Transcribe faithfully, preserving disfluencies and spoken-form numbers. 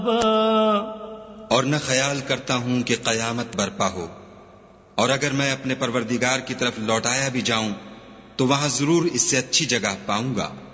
और न ख्याल करता हूं कि कयामत बरपा हो, और अगर मैं अपने परवरदिगार की तरफ लौटाया भी जाऊं तो वहां जरूर इससे अच्छी जगह पाऊंगा।